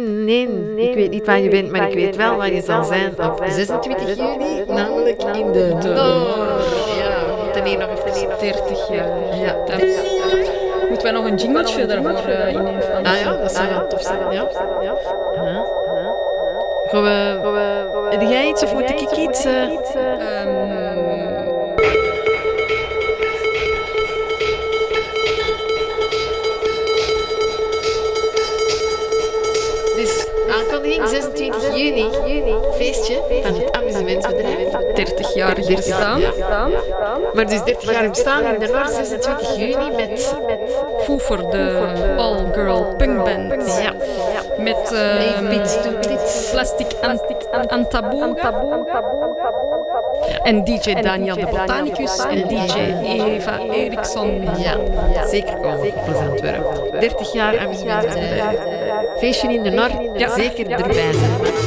Ik weet niet waar je bent, maar ik weet wel waar je zal zijn op 26 juni, namelijk in de Noord. Ja, we moeten hier nog even 30 jaar. Ja. Moeten wij nog een jingletje daarvoor innemen? Ah ja, dat zou wel tof zijn. Ja. Heb jij iets of moet ik iets? Dus aankondiging 26 juni, feestje van het amusementsbedrijf. 30-jarig bestaan. Maar dus 30 jaar bestaan in de Noord, 26 juni met Foefer, de all-girl punkband. ja, Met Beats to Tits. Plastic Antaboga. En DJ Daniel de Botanicus en DJ Eva Eriksson. Ja, zeker komen op Antwerpen. 30 jaar amusementsbedrijf. Feestje in de Noord, zeker erbij zijn.